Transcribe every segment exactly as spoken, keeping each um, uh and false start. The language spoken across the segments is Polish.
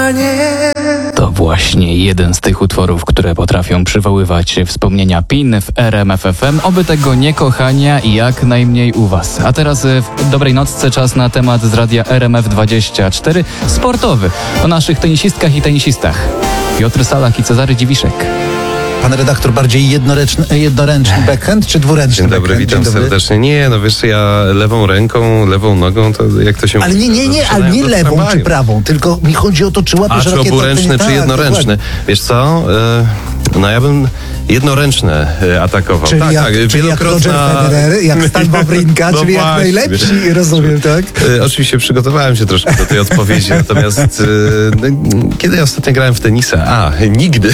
kochanie. To właśnie jeden z tych utworów, które potrafią przywoływać wspomnienia P I N w R M F F M. Oby tego niekochania jak najmniej u was. A teraz w dobrej nocce czas na temat z radia R M F dwadzieścia cztery sportowy. O naszych tenisistkach i tenisistach. Piotr Salak i Cezary Dziwiszek. Pan redaktor bardziej jednoręczny, jednoręczny backhand czy dwuręczny Dzień dobry, backhand? witam Dzień dobry. serdecznie. Nie, no wiesz, ja lewą ręką, lewą nogą, to jak to się Ale mówi? nie, nie, nie, ale nie do lewą tramwaju. czy prawą, tylko mi chodzi o to, czy łapiesz A czy rakietę. oburęczny, nie, czy tak, jednoręczny? dokładnie. Wiesz co? E, no ja bym jednoręczne e, atakował. Czyli, tak, jak, tak, czyli jak Roger Federer, jak Stan Wawrinka, No czyli jak właśnie. najlepsi, rozumiem, tak? E, oczywiście przygotowałem się troszkę do tej odpowiedzi, natomiast e, no, kiedy ja ostatnio grałem w tenisa? A, nigdy,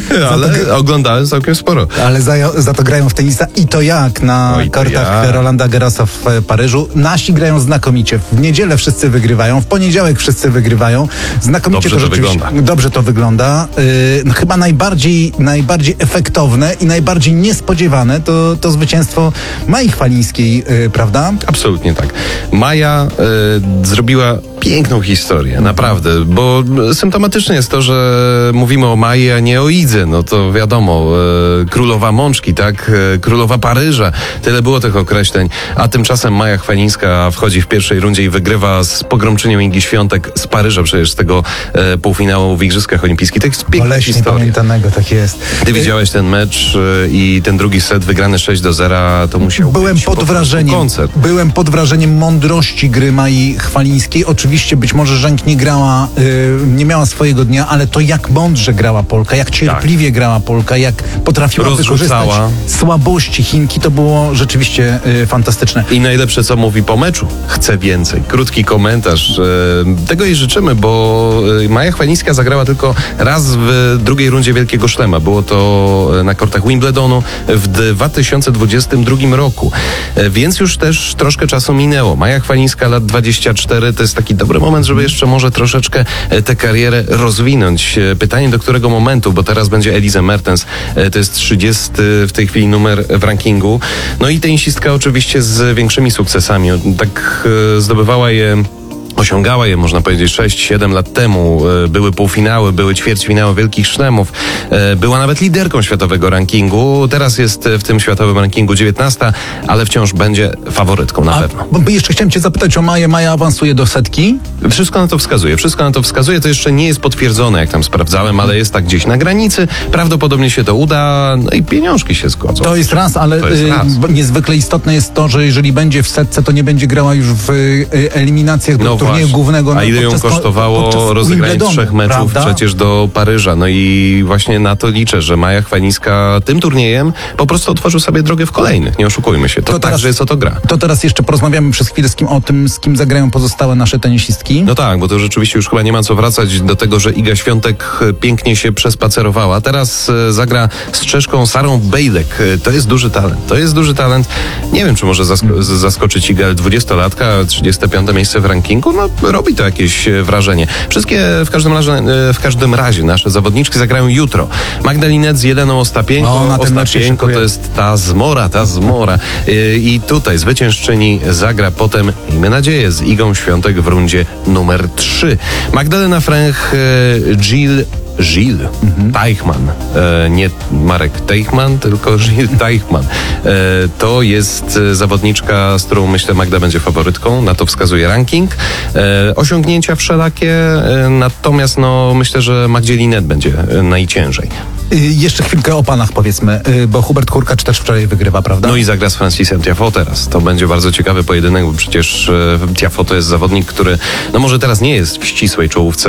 ale oglądałem całkiem sporo. Ale za, za to grają w tenisa i to jak na Oj, to kortach ja. Rolanda Garrosa w e, Paryżu. Nasi grają znakomicie. W niedzielę wszyscy wygrywają, w poniedziałek wszyscy wygrywają. Znakomicie Dobrze to to rzeczywiście. wygląda. Dobrze to wygląda. Yy, no, chyba najbardziej, najbardziej efektowne i najbardziej niespodziewane to, to zwycięstwo Mai Chwalińskiej, yy, prawda? Absolutnie tak. Maja e, zrobiła piękną historię, naprawdę, bo symptomatyczne jest to, że mówimy o Maji, a nie o Idze. No to wiadomo, e, królowa Mączki, tak? E, królowa Paryża. Tyle było tych określeń. A tymczasem Maja Chwalińska wchodzi w pierwszej rundzie i wygrywa z pogromczynią Igi Świątek z Paryża, przecież z tego e, półfinału w Igrzyskach Olimpijskich. To jest piękna Boleśnie historia. pamiętanego, tak jest. Ty widziałeś ten mecz e, i ten drugi set wygrany sześć do zera, to musiał Byłem być pod po prostu wrażeniem. koncert. Byłem pod wrażeniem mądrości gry Mai Chwalińskiej. Oczywiście być może Żęk nie grała, y, nie miała swojego dnia, ale to jak mądrze grała Polka, jak cierpliwie grała Polka, jak potrafiła Rozrzucała. wykorzystać słabości Chinki, to było rzeczywiście y, fantastyczne. I najlepsze, co mówi po meczu. Chcę więcej. Krótki komentarz. E, Tego jej życzymy, bo e, Maja Chwalińska zagrała tylko raz w drugiej rundzie Wielkiego Szlema. Było to e, na kortach Wimbledonu w dwa tysiące dwudziestym drugim roku. E, Więc już też troszkę czasu minęło. Maja Chwalińska, lat dwadzieścia cztery, to jest taki dobry moment, żeby jeszcze może troszeczkę e, tę karierę rozwinąć. E, Pytanie, do którego momentu, bo teraz będzie Elise Mertens. E, To jest trzydziesty w tej chwili numer w rankingu. No i tenisistka oczywiście z większymi sukcesami. Tak e, zdobywała je, osiągała je, można powiedzieć, sześć siedem lat temu. E, Były półfinały, były ćwierćfinały Wielkich Szlemów. E, Była nawet liderką światowego rankingu. Teraz jest w tym światowym rankingu dziewiętnasta, ale wciąż będzie faworytką na A, pewno. bo jeszcze chciałem cię zapytać o Maję. Maja awansuje do setki. Wszystko na to wskazuje. Wszystko na to wskazuje. To jeszcze nie jest potwierdzone, jak tam sprawdzałem, ale jest tak gdzieś na granicy. Prawdopodobnie się to uda, no i pieniążki się zgodzą. To jest raz, ale To jest y, raz. bo niezwykle istotne jest to, że jeżeli będzie w setce, to nie będzie grała już w y, eliminacjach do No turnieju właśnie. głównego. A ile ją podczas ko- kosztowało podczas rozegranie Wimbledonu, trzech meczów prawda? przecież do Paryża. No i właśnie na to liczę, że Maja Chwalińska tym turniejem po prostu otworzył sobie drogę w kolejnych. Nie oszukujmy się. To, To teraz- także jest o to gra. To teraz jeszcze porozmawiamy przez chwilę z kim, o tym, z kim zagrają pozostałe nasze tenisistki. No tak, bo to rzeczywiście już chyba nie ma co wracać do tego, że Iga Świątek e, pięknie się przespacerowała. Teraz e, zagra z Czeszką Sarą Bejlek. E, To jest duży talent. To jest duży talent. Nie wiem, czy może zasko- z- zaskoczyć Igę, ale dwudziestolatka, trzydzieste piąte miejsce w rankingu, no robi to jakieś e, wrażenie. Wszystkie w każdym razie, e, w każdym razie nasze zawodniczki zagrają jutro. Magdalinet z Jeleną Ostapieńką. O, na ten mecz się Ostapieńko szykuję. to jest ta zmora, ta zmora. E, I tutaj zwyciężczyni zagra potem, miejmy nadzieję, z Igą Świątek w rundzie numer trzy. Magdalena Fręch, e, Jill Gilles Teichmann, e, nie Marek Teichmann, tylko Gilles Teichmann. E, to jest e, zawodniczka, z którą myślę Magda będzie faworytką, na to wskazuje ranking. E, osiągnięcia wszelakie, e, natomiast no, myślę, że Magdzie Linet będzie e, najciężej. Y, jeszcze chwilkę o panach powiedzmy, y, bo Hubert Hurkacz też wczoraj wygrywa, prawda? No i zagra z Francisem Tiafoe teraz. To będzie bardzo ciekawy pojedynek, bo przecież e, Tiafoe to jest zawodnik, który no może teraz nie jest w ścisłej czołówce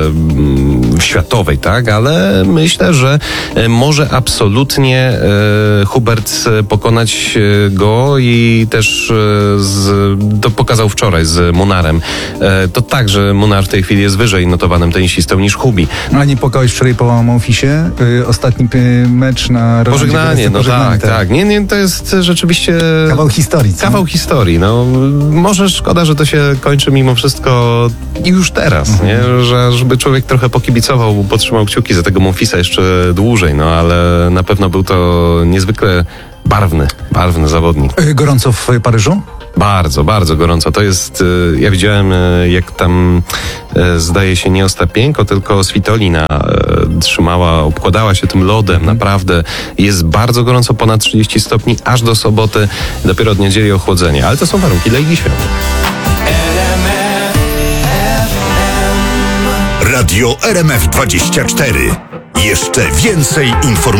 mm, światowej, tak, ale myślę, że e, może absolutnie e, Hubert e, pokonać e, go i też e, z, to pokazał wczoraj z Munarem. E, to tak, że Munar w tej chwili jest wyżej notowanym tenisistą niż Hubi. A nie płakałeś wczoraj po Monfisie? Y, ostatni y, mecz na Rolandzie Pożegnanie, no Pożegnanie, tak, tak. Nie, nie, to jest rzeczywiście... Kawał historii, co? Kawał historii, no. Może szkoda, że to się kończy mimo wszystko już teraz, Mhm. nie? Że, żeby człowiek trochę pokibicował, potrzymał kciuki za tego Monfisa jeszcze dłużej, no ale na pewno był to niezwykle barwny, barwny zawodnik. Y, gorąco w Paryżu? Bardzo, bardzo gorąco. To jest, e, ja widziałem, e, jak tam e, zdaje się nie Ostapienko, tylko Svitolina e, trzymała, obkładała się tym lodem. Naprawdę jest bardzo gorąco, ponad trzydzieści stopni, aż do soboty, dopiero od niedzieli ochłodzenie. Ale to są warunki dla Ligi Świąt. Radio R M F dwadzieścia cztery. Jeszcze więcej informacji.